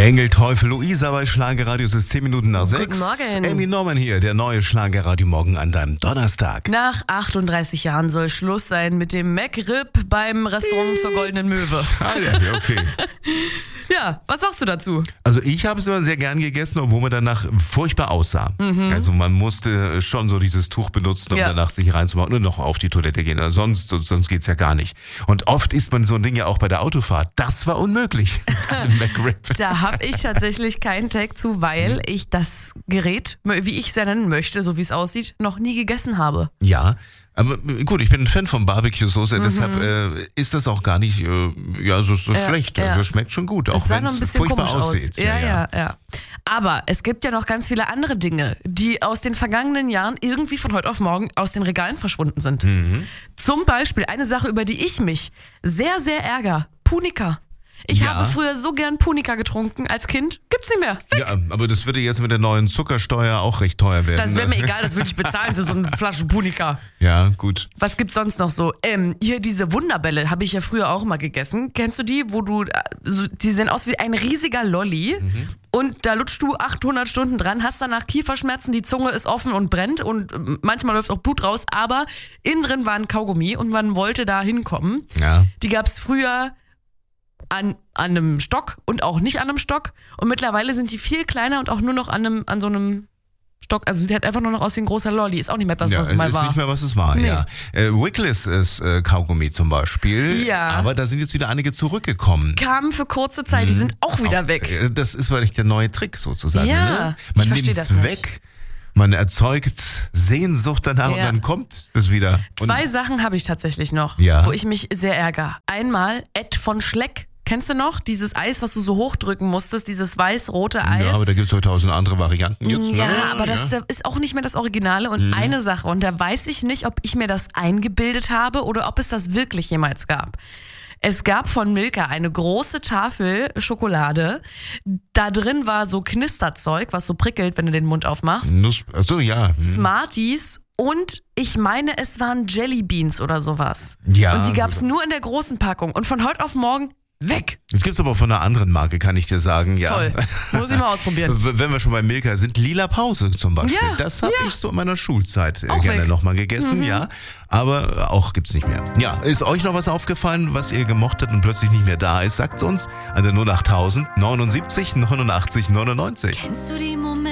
Engel, Teufel, Luisa bei Schlagerradio. Es ist 10 Minuten nach 6. Guten Morgen. Amy Norman hier, der neue Schlagerradio morgen an deinem Donnerstag. Nach 38 Jahren soll Schluss sein mit dem McRib beim Restaurant zur Goldenen Möwe. Ah ja, okay. Ja, was sagst du dazu? Also ich habe es immer sehr gern gegessen, obwohl man danach furchtbar aussah. Also man musste schon so dieses Tuch benutzen, um danach sich reinzumachen und noch auf die Toilette gehen. Also sonst geht's ja gar nicht. Und oft isst man so ein Ding ja auch bei der Autofahrt. Das war unmöglich. Ein McRib. Da habe ich tatsächlich keinen Tag zu, weil ich das Gerät, wie ich es ja nennen möchte, so wie es aussieht, noch nie gegessen habe. Ja, aber gut, ich bin ein Fan von Barbecue-Soße, deshalb ist das auch gar nicht so schlecht. Ja. Also schmeckt schon gut, auch Es sah wenn noch ein es bisschen furchtbar komisch aussieht. aus. Ja. Aber es gibt ja noch ganz viele andere Dinge, die aus den vergangenen Jahren irgendwie von heute auf morgen aus den Regalen verschwunden sind. Zum Beispiel eine Sache, über die ich mich sehr, sehr ärgere. Punika. Ich habe früher so gern Punika getrunken als Kind. Gibt's nicht mehr. Weg. Ja, aber das würde jetzt mit der neuen Zuckersteuer auch recht teuer werden. Das wäre mir egal, das würde ich bezahlen für so eine Flasche Punika. Ja, gut. Was gibt's sonst noch so? Hier diese Wunderbälle habe ich ja früher auch mal gegessen. Kennst du die, wo du, die sehen aus wie ein riesiger Lolli und da lutschst du 800 Stunden dran, hast danach Kieferschmerzen, die Zunge ist offen und brennt und manchmal läuft auch Blut raus, aber innen drin war ein Kaugummi und man wollte da hinkommen. Ja. Die gab's früher an einem Stock und auch nicht an einem Stock. Und mittlerweile sind die viel kleiner und auch nur noch an so einem Stock. Also sieht halt einfach nur noch aus wie ein großer Lolli. Ist auch nicht mehr das, was es mal ist war. nicht mehr, was es war, Nee. ja. Wiggles ist Kaugummi zum Beispiel. Ja. Aber da sind jetzt wieder einige zurückgekommen. Kamen für kurze Zeit, die sind auch wieder weg. Das ist vielleicht der neue Trick sozusagen. Ja, ne? ich Man versteh nimmt das es nicht. weg, man erzeugt Sehnsucht danach und Ja. dann kommt es wieder. Und 2 Sachen habe ich tatsächlich noch, Ja. wo ich mich sehr ärgere. Einmal Ed von Schleck. Kennst du noch? Dieses Eis, was du so hochdrücken musstest, dieses weiß-rote Eis. Ja, aber da gibt es heute 1000 andere Varianten jetzt. Ja, ne? aber das ist auch nicht mehr das Originale. Und eine Sache, und da weiß ich nicht, ob ich mir das eingebildet habe oder ob es das wirklich jemals gab. Es gab von Milka eine große Tafel Schokolade. Da drin war so Knisterzeug, was so prickelt, wenn du den Mund aufmachst. Achso, ja. Smarties und ich meine, es waren Jellybeans oder sowas. Ja. Und die gab es nur in der großen Packung. Und von heute auf morgen weg. Das gibt's aber von einer anderen Marke, kann ich dir sagen. Ja. Toll. Muss ich mal ausprobieren. Wenn wir schon bei Milka sind, Lila Pause zum Beispiel. Ja, Das habe ich so in meiner Schulzeit Auch gerne weg. nochmal gegessen, ja. Aber auch gibt's nicht mehr. Ja, ist euch noch was aufgefallen, was ihr gemocht habt und plötzlich nicht mehr da ist? Sagt's uns an der 08000 79 89 99. Kennst du die Momente?